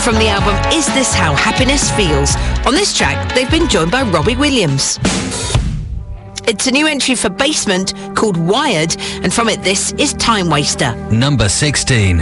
From the album Is This How Happiness Feels? On this track, they've been joined by Robbie Williams. It's a new entry for Basement called Wired, and from it, this is Time Waster. Number 16.